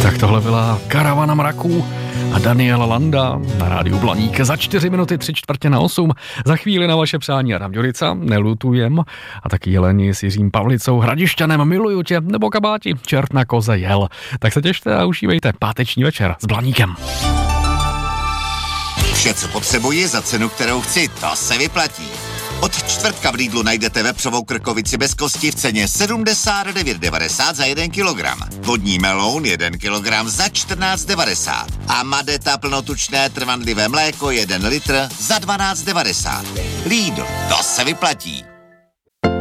Tak tohle byla Karavana mraků a Daniela Landa na rádiu Blaník za 4 minuty 3/4/8. Za chvíli na vaše přání Adam Ďurica, Nelutujem, a taky Jeleni s Jiřím Pavlicou, Hradišťanem, Miluju tě, nebo Kabáti, Čert na koze jel. Tak se těšte a užívejte páteční večer s Blaníkem. Vše, co potřebuji za cenu, kterou chci, to se vyplatí. Od čtvrtka v Lidlu najdete vepřovou krkovici bez kosti v ceně 79,90 za 1 kilogram. Vodní meloun 1 kilogram za 14,90. A Madeta plnotučné trvanlivé mléko 1 litr za 12,90. Lidl, to se vyplatí.